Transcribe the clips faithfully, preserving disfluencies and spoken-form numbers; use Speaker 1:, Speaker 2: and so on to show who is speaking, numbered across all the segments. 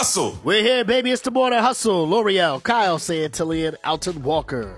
Speaker 1: Hustle.
Speaker 2: We're here, baby. It's the Morning Hustle. L'Oreal, Kyle Santillan, Alton Walker.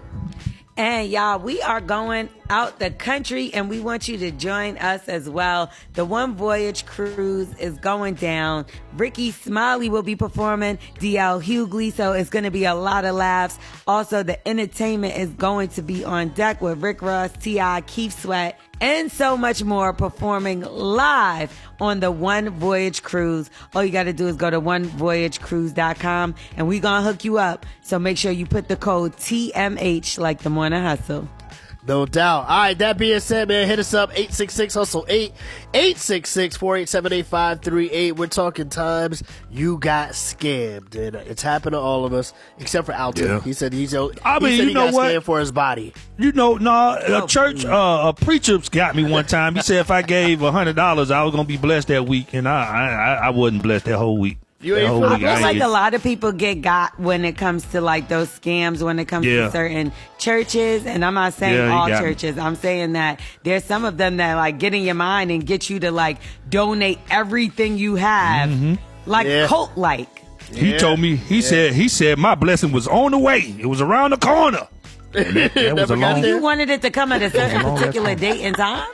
Speaker 3: And y'all, we are going out the country and we want you to join us as well. The One Voyage Cruise is going down. Ricky Smiley will be performing, D L Hughley, so it's going to be a lot of laughs. Also, the entertainment is going to be on deck with Rick Ross, T I, Keith Sweat, and so much more performing live on the One Voyage Cruise. All you got to do is go to one voyage cruise dot com and we're going to hook you up. So make sure you put the code T M H like the Morning Hustle.
Speaker 2: No doubt. All right, that being said, man, hit us up, eight six six, hustle eight, eight six six, four eight seven, eight five three eight. We're talking times you got scammed, and it's happened to all of us, except for Alton.
Speaker 4: Yeah.
Speaker 2: He said he's, he
Speaker 4: I mean,
Speaker 2: said
Speaker 4: you
Speaker 2: he
Speaker 4: know
Speaker 2: got
Speaker 4: what?
Speaker 2: scammed for his body.
Speaker 4: You know, no, nah, a church, uh, a preacher got me one time. He said if I gave a hundred dollars, I was gonna be blessed that week, and I, I, I wasn't blessed that whole week.
Speaker 2: You
Speaker 4: that
Speaker 2: ain't
Speaker 4: whole
Speaker 2: feel-
Speaker 3: I
Speaker 4: week,
Speaker 3: feel
Speaker 4: ain't
Speaker 3: like
Speaker 4: get-
Speaker 3: a lot of people get got when it comes to like those scams, when it comes
Speaker 4: Yeah.
Speaker 3: to certain churches. And I'm not saying
Speaker 4: Yeah, you
Speaker 3: all
Speaker 4: got me.
Speaker 3: churches. I'm saying that there's some of them that like get in your mind and get you to like donate everything you have,
Speaker 4: Mm-hmm.
Speaker 3: like
Speaker 2: Yeah.
Speaker 3: cult like.
Speaker 4: He
Speaker 2: Yeah.
Speaker 4: told me. He said. He said my blessing was on the way. It was around the corner. And that, that was
Speaker 2: Never
Speaker 4: a
Speaker 2: got
Speaker 4: long.
Speaker 2: there.
Speaker 3: You wanted it to come at a certain
Speaker 4: long ass
Speaker 3: particular
Speaker 4: time.
Speaker 3: date and time?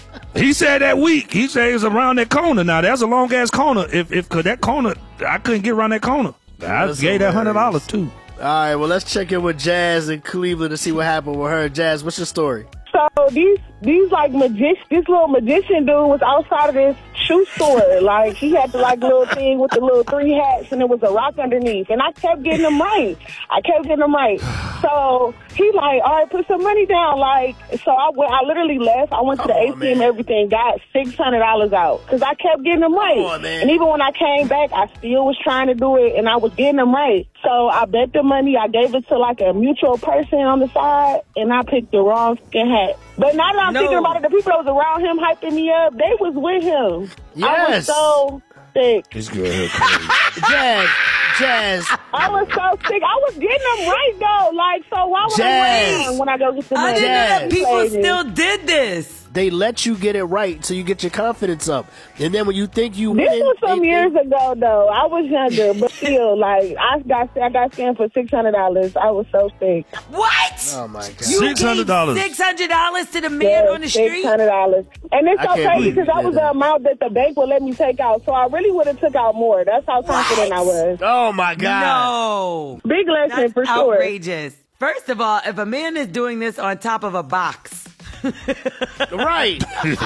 Speaker 4: He said that week. He said it was around that corner. Now that's a long ass corner. If if cause that corner, I couldn't get around that corner. I
Speaker 2: That's
Speaker 4: gave that hundred
Speaker 2: hilarious.
Speaker 4: dollars too.
Speaker 2: All right, well, let's check in with Jazz in Cleveland to see what happened with her. Jazz, what's your story?
Speaker 5: So these these like magic this little magician dude was outside of this shoe store. Like he had the like little thing with the little three hats and there was a rock underneath. And I kept getting them right. I kept getting them right. So he like, all right, put some money down. Like so I went I literally left. I went to the
Speaker 2: Come
Speaker 5: A
Speaker 2: on,
Speaker 5: T M,
Speaker 2: man.
Speaker 5: everything, got six hundred dollars out. Because I kept getting them right.
Speaker 2: Come on, man.
Speaker 5: And even when I came back, I still was trying to do it and I was getting them right. So I bet the money, I gave it to like a mutual person on the side and I picked the wrong fucking hat. But now that I'm
Speaker 3: No.
Speaker 5: thinking about it, the people that was around him hyping me up, they was with him. I
Speaker 2: Yes.
Speaker 5: was so sick.
Speaker 4: It's good.
Speaker 2: Jazz, Jazz,
Speaker 5: I was so sick. I was getting them right, though. Like, so why would
Speaker 2: Jazz.
Speaker 5: I wait when I go get the
Speaker 3: I
Speaker 5: money?
Speaker 3: didn't know that
Speaker 2: Jazz.
Speaker 3: people
Speaker 5: Lady.
Speaker 3: still did this.
Speaker 2: they let you get it right so you get your confidence up. And then when you think you
Speaker 5: This
Speaker 2: win,
Speaker 5: was some
Speaker 2: they-
Speaker 5: years ago, though. I was younger, but still, like, I got I got scammed for six hundred dollars. I was so sick.
Speaker 3: What?
Speaker 2: Oh, my God.
Speaker 3: You
Speaker 4: Six hundred dollars.
Speaker 3: Six hundred dollars to the man on the street?
Speaker 5: six hundred dollars. And it's
Speaker 2: I
Speaker 5: so
Speaker 2: can't
Speaker 5: crazy
Speaker 2: believe
Speaker 5: because
Speaker 2: you
Speaker 5: that
Speaker 2: did
Speaker 5: was
Speaker 2: that.
Speaker 5: the amount that the bank would let me take out. So I really would have took out more. That's how confident I was.
Speaker 2: Oh, my God.
Speaker 3: No.
Speaker 5: Big lesson
Speaker 3: That's
Speaker 5: for sure.
Speaker 3: outrageous. First of all, if a man is doing this on top of a box,
Speaker 2: Right.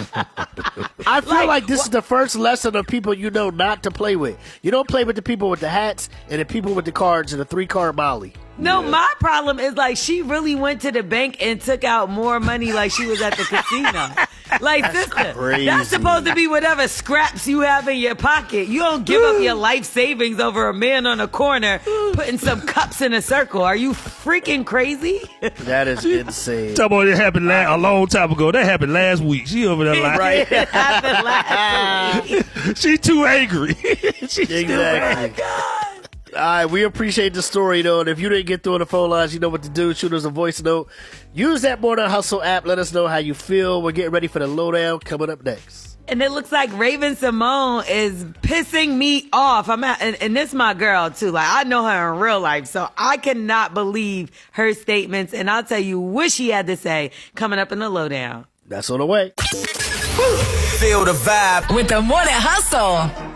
Speaker 2: I feel like,
Speaker 3: Like,
Speaker 2: this is the first lesson of people you know not to play with. You don't play with the people with the hats and the people with the cards and the three-card Molly.
Speaker 3: no, my problem is like she really went to the bank and took out more money like she was at the casino. Like, sister,
Speaker 2: crazy.
Speaker 3: that's supposed to be whatever scraps you have in your pocket. You don't give up your life savings over a man on a corner putting some cups in a circle. Are you freaking crazy?
Speaker 2: That is insane.
Speaker 4: Talk about it happened la- a long time ago. That happened last week. She over there like,
Speaker 2: Right.
Speaker 3: It happened last week.
Speaker 4: she too angry. She still
Speaker 2: Exactly. All right, we appreciate the story, though. And if you didn't get through on the phone lines, you know what to do. Shoot us a voice note. Use that Morning Hustle app. Let us know how you feel. We're getting ready for the lowdown coming up next.
Speaker 3: And it looks like Raven Simone is pissing me off. I'm at, and, and this my girl too. Like, I know her in real life, so I cannot believe her statements. And I'll tell you what she had to say coming up in the lowdown.
Speaker 2: That's on the way.
Speaker 1: Feel the vibe.
Speaker 6: With the Morning Hustle.